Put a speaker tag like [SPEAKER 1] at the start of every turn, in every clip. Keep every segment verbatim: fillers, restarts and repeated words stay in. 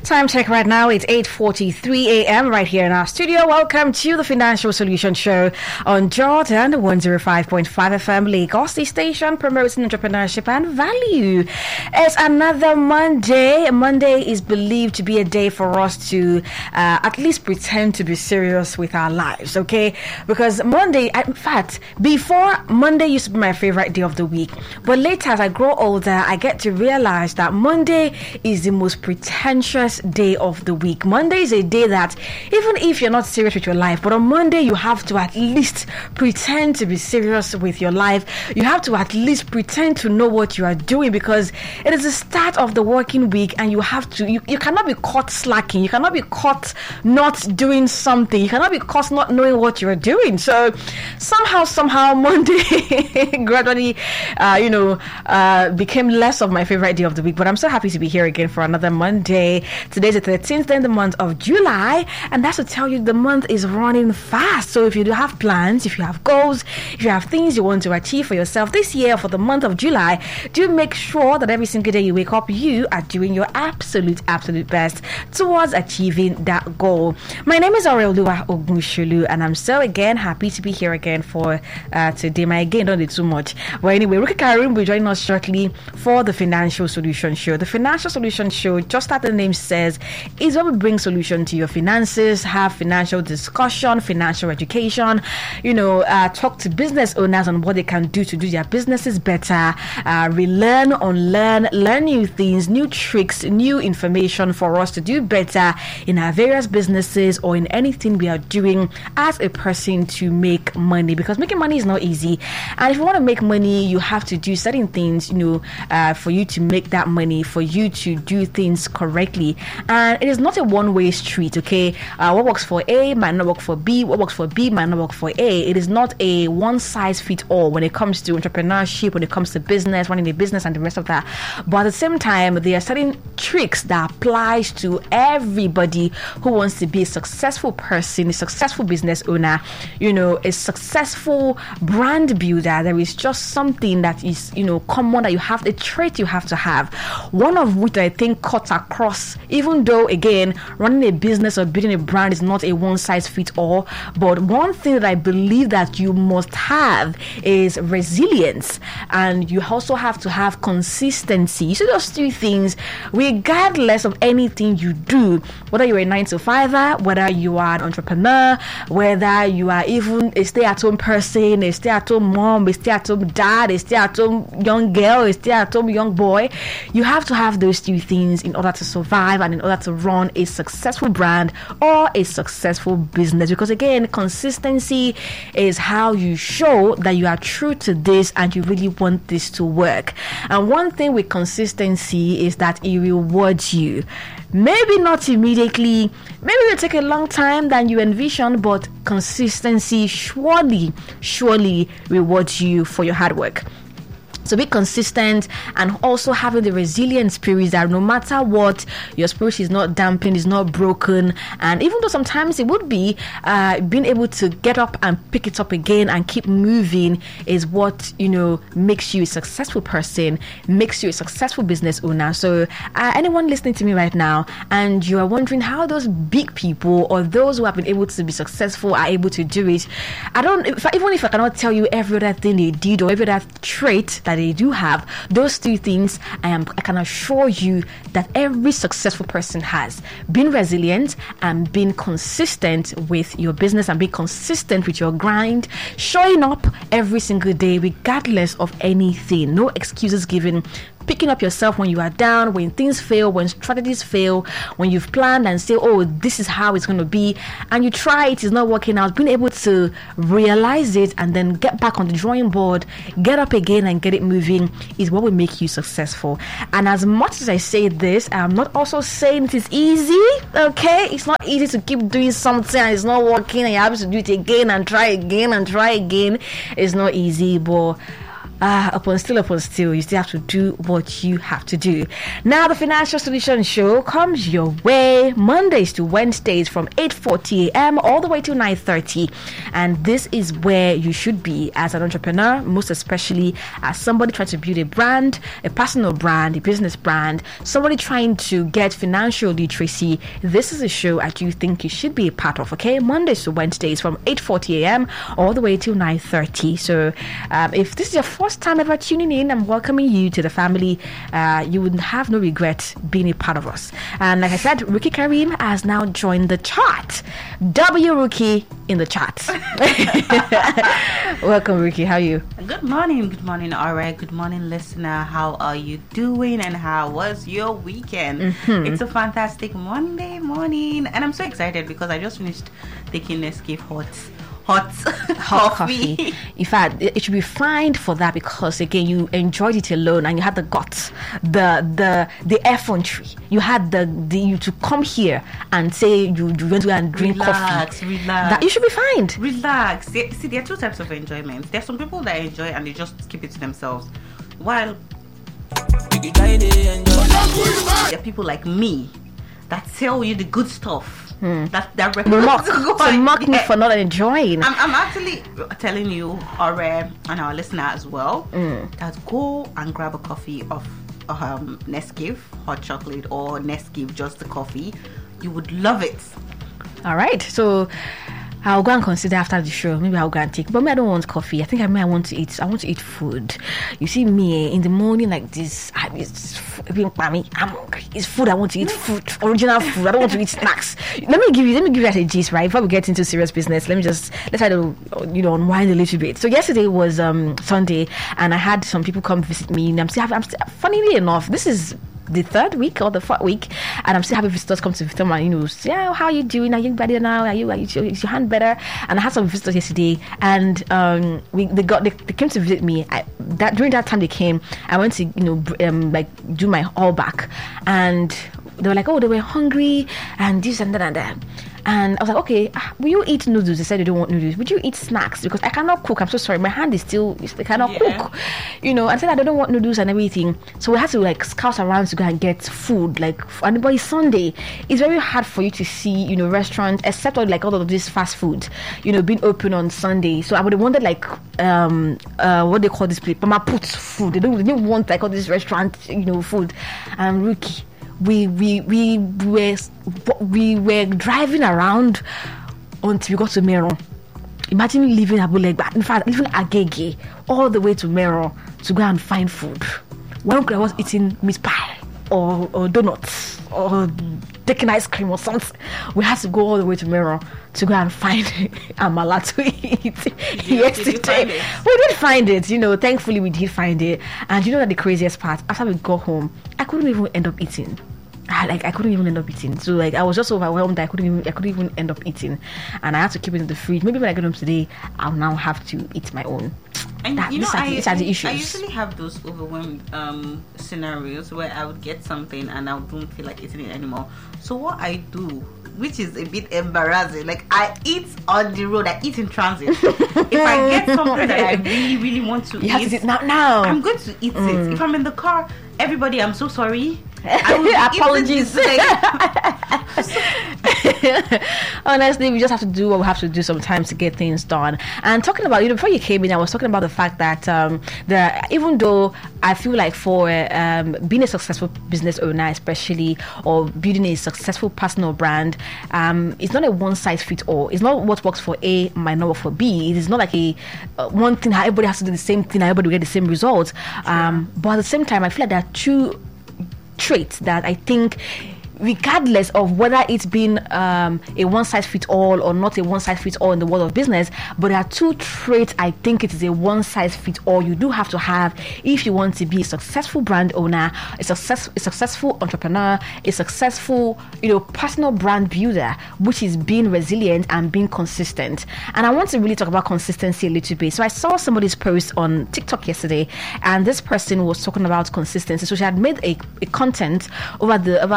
[SPEAKER 1] Time check right now, it's eight forty-three a.m. right here in our studio. Welcome to the Financial Solution Show on Jordan one oh five point five F M Lagos, the station promoting entrepreneurship and value. It's another Monday. Monday is believed to be a day for us to uh, at least pretend to be serious with our lives, okay? Because Monday, in fact, before Monday used to be my favorite day of the week. But later, as I grow older, I get to realize that Monday is the most pretentious day of the week. Monday is a day that even if you're not serious with your life, but on Monday you have to at least pretend to be serious with your life. You have to at least pretend to know what you are doing, because it is the start of the working week, and you have to you, you cannot be caught slacking. You cannot be caught not doing something. You cannot be caught not knowing what you're doing. So somehow somehow Monday gradually uh, you know uh, became less of my favorite day of the week, but I'm so happy to be here again for another Monday. Today's the thirteenth in the month of July, and that's to tell you the month is running fast. So if you do have plans, if you have goals, if you have things you want to achieve for yourself this year for the month of July, do make sure that every single day you wake up, you are doing your absolute, absolute best towards achieving that goal. My name is Aurelua Ogunshulu, and I'm so again happy to be here again for uh, today. My again don't do too much. But anyway, Ruki Karim will join us shortly for the Financial Solution Show. The Financial Solution Show, just as the name says, is where we bring solution to your finances, have financial discussion, financial education, you know, uh, talk to business owners on what they can do to do their businesses better, uh, relearn, unlearn, learn new things, new tricks, new information for us to do better in our various businesses or in anything we are doing as a person to make money, because making money is not easy. And if you want to make money, you have to do certain things, you know, uh, for you to make that money, for you to do things correctly. And it is not a one-way street, okay? Uh, what works for A might not work for B. What works for B might not work for A. It is not a one-size-fits-all when it comes to entrepreneurship, when it comes to business, running a business and the rest of that. But at the same time, there are certain tricks that applies to everybody who wants to be a successful person, a successful business owner, you know, a successful brand builder. There is just something that is, you know, common that you have, a trait you have to have. One of which I think cuts across, even though, again, running a business or building a brand is not a one-size-fits-all, but one thing that I believe that you must have is resilience, and you also have to have consistency. So those two things, regardless of anything you do, whether you're a nine to fiver, whether you are an entrepreneur, whether you are even a stay-at-home person, a stay-at-home mom, a stay-at-home dad, a stay-at-home young girl, a stay-at-home young boy, you have to have those two things in order to survive and in order to run a successful brand or a successful business. Because again, consistency is how you show that you are true to this and you really want this to work. And one thing with consistency is that it rewards you. Maybe not immediately, maybe it will take a long time than you envision, but consistency surely, surely rewards you for your hard work. So be consistent, and also having the resilient spirit that no matter what, your spirit is not dampened, is not broken. And even though sometimes it would be, uh, being able to get up and pick it up again and keep moving is what, you know, makes you a successful person, makes you a successful business owner. So uh, anyone listening to me right now, and you are wondering how those big people or those who have been able to be successful are able to do it, I don't, if I, even if I cannot tell you every other thing they did or every other trait that they do have, those two things, I am I can assure you that every successful person has: being resilient and being consistent with your business and being consistent with your grind, showing up every single day regardless of anything, no excuses given, picking up yourself when you are down, when things fail, when strategies fail, when you've planned and say, oh, this is how it's going to be, and you try it, it's not working out, being able to realize it and then get back on the drawing board, get up again and get it moving is what will make you successful. And as much as I say this, I'm not also saying it is easy, okay? It's not easy to keep doing something and it's not working and you have to do it again and try again and try again. It's not easy, but Uh, upon still, upon still, you still have to do what you have to do. Now, the Financial Solution Show comes your way Mondays to Wednesdays from eight forty a.m. all the way to nine thirty. And this is where you should be as an entrepreneur, most especially as somebody trying to build a brand, a personal brand, a business brand, somebody trying to get financial literacy. This is a show I do think you should be a part of, okay? Mondays to Wednesdays from eight forty a.m. all the way to nine thirty. So um, if this is your first time ever tuning in, I'm welcoming you to the family. Uh, you would have no regret being a part of us. And like I said, Ruki Karim has now joined the chat. W Ruki in the chat. Welcome, Ruki. How are you?
[SPEAKER 2] Good morning. Good morning, Aura. Good morning, listener. How are you doing? And how was your weekend? Mm-hmm. It's a fantastic Monday morning, and I'm so excited because I just finished taking Nescafe hot. Hot,
[SPEAKER 1] hot coffee. coffee. In fact, it should be fined for that because again, you enjoyed it alone and you had the guts, the the the effrontery. You had the, the you to come here and say you, you went to go and drink
[SPEAKER 2] relax,
[SPEAKER 1] coffee.
[SPEAKER 2] Relax,
[SPEAKER 1] that you should be fined.
[SPEAKER 2] Relax. See, see, there are two types of enjoyment. There are some people that enjoy and they just keep it to themselves, while there are people like me that tell you the good stuff. Hmm. That that
[SPEAKER 1] mock, to mock yeah. me for not enjoying.
[SPEAKER 2] I'm, I'm actually telling you, or and our listener as well, mm. that go and grab a coffee of um, Nescafe hot chocolate or Nescafe just the coffee. You would love it.
[SPEAKER 1] All right, so I'll go and consider after the show. Maybe I'll go and take. But me, I don't want coffee. I think I may I want to eat. I want to eat food. You see me in the morning like this. I, it's, I'm hungry. It's food. I want to eat food. Original food. I don't want to eat snacks. Let me give you. Let me give you that a gist, right? Before we get into serious business, let me just let's try to you know unwind a little bit. So yesterday was um, Sunday, and I had some people come visit me. And I'm still. I'm still. Funnily enough, this is the third week or the fourth week, and I'm still having visitors come to visit me and you know say, oh, how are you doing? Are you better now? Are you, are you is your hand better? And I had some visitors yesterday, and um, we they got they, they came to visit me. I, that during that time they came, I went to you know um, like do my all back, and they were like, oh, they were hungry and this and that and that. And I was like, okay, will you eat noodles? They said they don't want noodles. Would you eat snacks? Because I cannot cook. I'm so sorry. My hand is still, I cannot yeah. cook. You know, and said I don't want noodles and everything. So we had to like scout around to go and get food. Like, and by Sunday, it's very hard for you to see, you know, restaurants, except like all of this fast food, you know, being open on Sunday. So I would have wanted like, um, uh, what they call this place? Mama Put food. They don't, they don't want like all this restaurant, you know, food. And Ruki. We we we were we were driving around until we got to Meron. Imagine leaving Abulegba, in fact, leaving Agege all the way to Meron to go and find food. One I was eating meat pie or, or donuts or taking ice cream or something. We had to go all the way to Meron to go and find amala to eat yesterday. Did we did find it, you know. Thankfully, we did find it. And you know that the craziest part? After we got home, I couldn't even end up eating. I, like I couldn't even end up eating. So like I was just overwhelmed that I couldn't even I couldn't even end up eating, and I had to keep it in the fridge. Maybe when I get home today, I'll now have to eat my own.
[SPEAKER 2] And
[SPEAKER 1] that,
[SPEAKER 2] you know,
[SPEAKER 1] are,
[SPEAKER 2] I,
[SPEAKER 1] these are the issues.
[SPEAKER 2] I usually have those overwhelmed um, scenarios where I would get something and I don't feel like eating it anymore. So what I do, which is a bit embarrassing, like I eat on the road, I eat in transit. If I get something that I really, really want to
[SPEAKER 1] you
[SPEAKER 2] eat,
[SPEAKER 1] have to eat now, now,
[SPEAKER 2] I'm going to eat mm. it. If I'm in the car, everybody, I'm so sorry.
[SPEAKER 1] Apologies. Honestly, we just have to do what we have to do sometimes to get things done. And talking about, you know, before you came in, I was talking about the fact that um, the even though I feel like for um, being a successful business owner, especially, or building a successful personal brand, um, it's not a one size fits all. It's not what works for A might not work for B. It is not like a uh, one thing how everybody has to do the same thing, everybody will get the same results. Um, but at the same time, I feel like there are two traits that I think, regardless of whether it's been um, a one-size-fits-all or not a one-size-fits-all in the world of business, but there are two traits I think it is a one-size-fits-all you do have to have if you want to be a successful brand owner, a, success, a successful entrepreneur, a successful, you know, personal brand builder, which is being resilient and being consistent. And I want to really talk about consistency a little bit. So I saw somebody's post on TikTok yesterday, and this person was talking about consistency. So she had made a, a content over the over last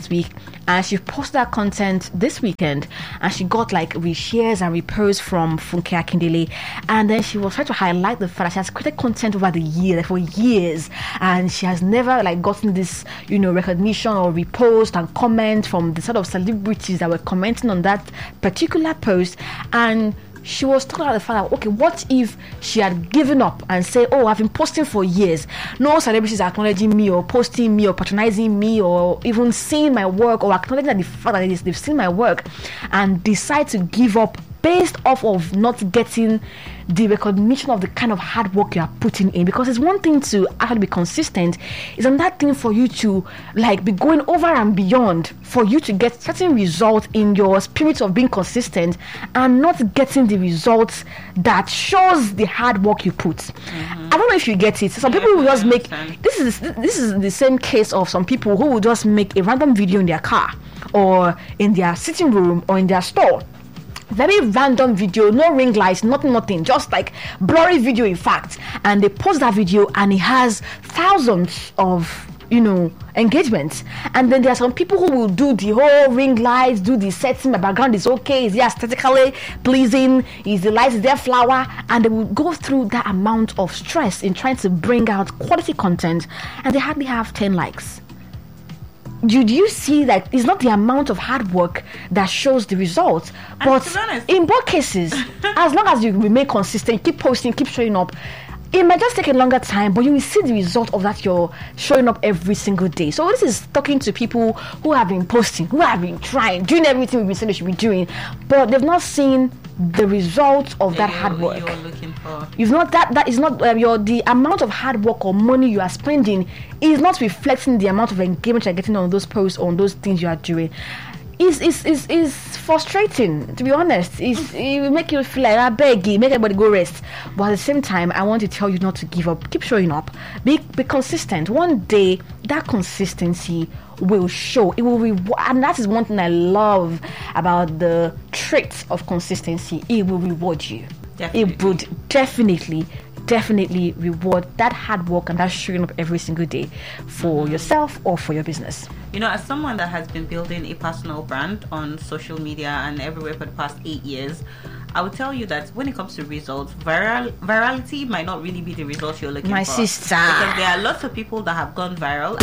[SPEAKER 1] last week, and she posted that content this weekend, and she got like reshares and reposts from Funke Akindele, and then she was trying to highlight the fact that she has created content over the year, like for years, and she has never like gotten this, you know, recognition or repost and comment from the sort of celebrities that were commenting on that particular post. And she was talking about the fact that, okay, what if she had given up and said, oh, I've been posting for years, no celebrities are acknowledging me or posting me or patronizing me or even seeing my work or acknowledging that the fact that it is, they've seen my work, and decide to give up based off of not getting the recognition of the kind of hard work you are putting in. Because it's one thing to actually be consistent, it's another thing for you to like be going over and beyond for you to get certain results in your spirit of being consistent and not getting the results that shows the hard work you put. Mm-hmm. I don't know if you get it. Some people will just make this is this is the same case of some people who will just make a random video in their car or in their sitting room or in their store. Very random video, no ring lights, nothing, nothing, just like blurry video, in fact. And they post that video, and it has thousands of, you know, engagements. And then there are some people who will do the whole ring lights, do the setting. My background is okay, is it aesthetically pleasing? Is the light, is there flower? And they will go through that amount of stress in trying to bring out quality content, and they hardly have ten likes. Do, do you see that it's not the amount of hard work that shows the results, but in both cases, as long as you remain consistent, keep posting, keep showing up, it might just take a longer time, but you will see the result of that. You're showing up every single day. So this is talking to people who have been posting, who have been trying, doing everything we've been saying they should be doing, but they've not seen the result of that
[SPEAKER 2] you're,
[SPEAKER 1] hard work.
[SPEAKER 2] You're looking for.
[SPEAKER 1] You've not that that is not uh, your the amount of hard work or money you are spending is not reflecting the amount of engagement you're getting on those posts, on those things you are doing. Is is is is frustrating, to be honest. It's, it will make you feel like I beg you, make everybody go rest. But at the same time, I want to tell you not to give up. Keep showing up. Be be consistent. One day that consistency will show. It will reward, and that is one thing I love about the traits of consistency. It will reward you.
[SPEAKER 2] Definitely.
[SPEAKER 1] It would definitely definitely reward that hard work and that showing up every single day for mm-hmm. yourself or for your business.
[SPEAKER 2] You know, as someone that has been building a personal brand on social media and everywhere for the past eight years, I would tell you that when it comes to results, viral virality might not really be the results you're looking
[SPEAKER 1] My
[SPEAKER 2] for.
[SPEAKER 1] My sister.
[SPEAKER 2] Because there are lots of people that have gone viral.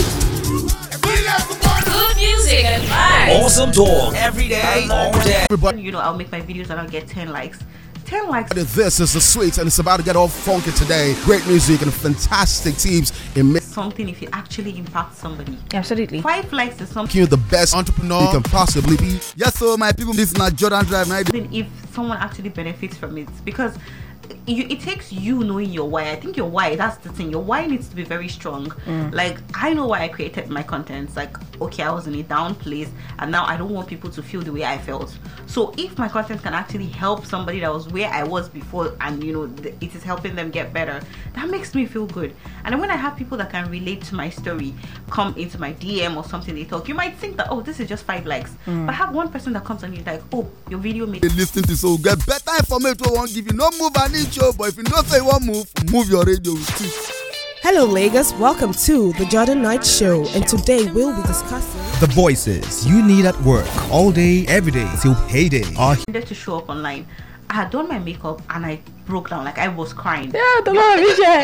[SPEAKER 3] Good music and vibes. Awesome talk every day, all day.
[SPEAKER 2] You know, I'll make my videos and I'll get ten likes. ten likes.
[SPEAKER 4] This is the sweet, and it's about to get all funky today. Great music and fantastic teams in
[SPEAKER 2] something if you actually impact somebody.
[SPEAKER 1] Absolutely.
[SPEAKER 2] Five likes is something.
[SPEAKER 4] You're the best entrepreneur you can possibly be. Yes, so my people, this is not Jordan Drive. Now.
[SPEAKER 2] If someone actually benefits from it, because you, it takes you knowing your why. I think your why, that's the thing. Your why needs to be very strong. Mm. Like, I know why I created my content. It's like, okay, I was in a down place and now I don't want people to feel the way I felt. So if my content can actually help somebody that was where I was before, and you know, the, it is helping them get better, that makes me feel good. And then when I have people that can relate to my story come into my D M or something, they talk, you might think that, oh, this is just five likes. Mm. But have one person that comes and you're like, oh, your video made
[SPEAKER 4] listen to so get better information. Won't give you no move and each show, but if you don't say one move, move your radio too.
[SPEAKER 5] Hello Lagos, welcome to the Jordan Knight Show, and today we'll be discussing
[SPEAKER 6] the voices you need at work all day, every day till payday are
[SPEAKER 2] here to show up online. I had done my makeup and I broke down, like I was crying.
[SPEAKER 1] Yeah, the Lord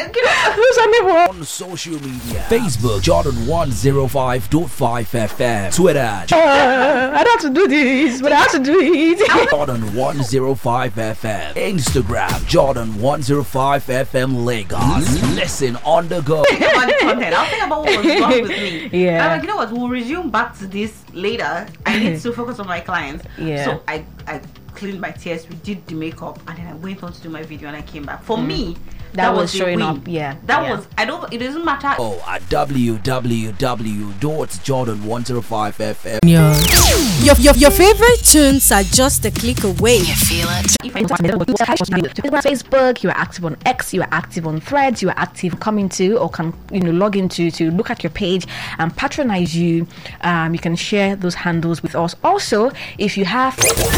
[SPEAKER 1] is
[SPEAKER 3] on social media. Facebook Jordan one oh five point five F M. Twitter uh,
[SPEAKER 1] I don't have to do this, but I have to do it.
[SPEAKER 3] Jordan one oh five F M. Instagram Jordan one oh five F M Lagos. Listen on the go.
[SPEAKER 2] Think about the content. I'll think about what was wrong with me.
[SPEAKER 1] Yeah.
[SPEAKER 2] I'm like, you know what, we'll resume back to this later. I need to focus on my clients.
[SPEAKER 1] Yeah.
[SPEAKER 2] So I I cleaned my tears, we did the makeup, and then I went on to do my video and I came back. For mm. me, that,
[SPEAKER 1] that was,
[SPEAKER 2] was
[SPEAKER 1] showing
[SPEAKER 2] win.
[SPEAKER 1] up. Yeah,
[SPEAKER 2] that
[SPEAKER 1] yeah.
[SPEAKER 2] was. I don't. It doesn't matter.
[SPEAKER 3] Oh, at w w w dot jordan one oh five F M.
[SPEAKER 5] Yeah. Your, your your favorite tunes are just a click away.
[SPEAKER 3] You feel it.
[SPEAKER 1] If I Facebook, you are active on X, you are active on Threads, you are active coming to or can you know log into to look at your page and patronize you. Um, you can share those handles with us. Also, if you have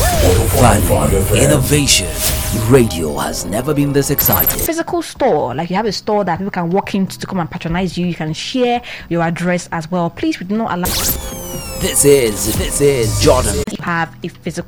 [SPEAKER 3] value, innovation, radio has never been this exciting.
[SPEAKER 1] Physical store, like you have a store that people can walk into to come and patronize you. You can share your address as well. Please, we do not allow.
[SPEAKER 3] This is, this is Jordan.
[SPEAKER 1] Have a physical